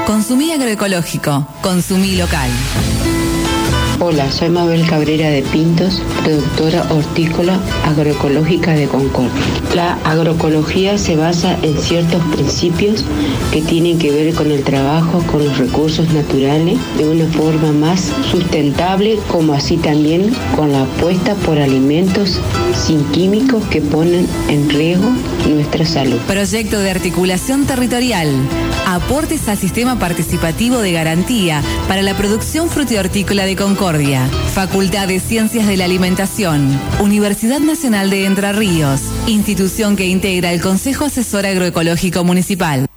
Consumí agroecológico, consumí local. Hola, soy Mabel Cabrera de Pintos, productora hortícola agroecológica de Concordia. La agroecología se basa en ciertos principios que tienen que ver con el trabajo con los recursos naturales de una forma más sustentable, como así también con la apuesta por alimentos sin químicos que ponen en riesgo nuestra salud. Proyecto de articulación territorial. Aportes al sistema participativo de garantía para la producción frutihortícola de Concordia. Facultad de Ciencias de la Alimentación. Universidad Nacional de Entre Ríos. Institución que integra el Consejo Asesor Agroecológico Municipal.